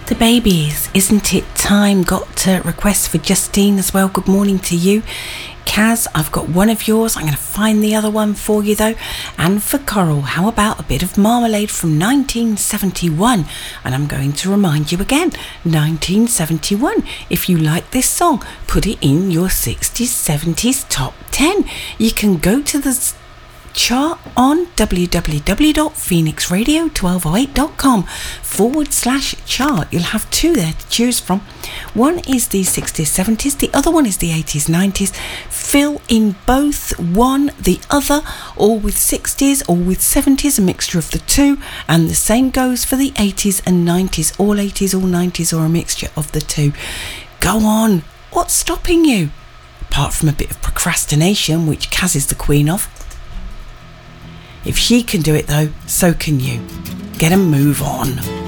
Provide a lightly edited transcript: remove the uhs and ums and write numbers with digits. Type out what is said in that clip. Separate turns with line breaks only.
The Babies, Isn't It Time? Got a request for Justine as well. Good morning to you. Kaz, I've got one of yours. I'm going to find the other one for you though. And for Coral, how about a bit of Marmalade from 1971? And I'm going to remind you again, 1971. If you like this song, put it in your 60s, 70s top 10. You can go to the chart on www.phoenixradio1208.com/chart. You'll have two there to choose from. One is the 60s, 70s, the other one is the 80s, 90s. Fill in both, one, the other, or with 60s or with 70s, a mixture of the two, and the same goes for the 80s and 90s, all 80s, all 90s, or a mixture of the two. Go on, what's stopping you? Apart from a bit of procrastination, which Kaz is the queen of. If she can do it though, so can you. Get a move on.